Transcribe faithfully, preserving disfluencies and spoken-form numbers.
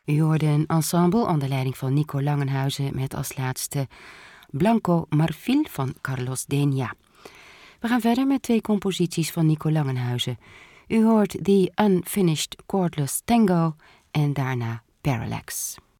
U hoorde een ensemble onder leiding van Nico Langenhuizen met als laatste Blanco Marfil van Carlos Denia. We gaan verder met twee composities van Nico Langenhuizen. U hoort The Unfinished Chordless Tango en daarna Parallax.